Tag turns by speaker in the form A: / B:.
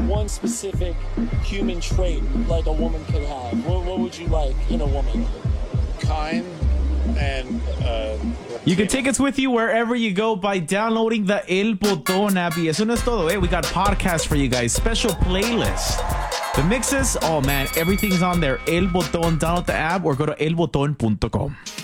A: one specific human trait like a woman could have, what would you like in a woman?
B: Kind and
C: you can take us with you wherever you go by downloading the El Botón app. Y eso no es todo, eh? We got podcasts for you guys, special playlist. The mixes, oh man, everything's on there. El Botón, download the app or go to elboton.com.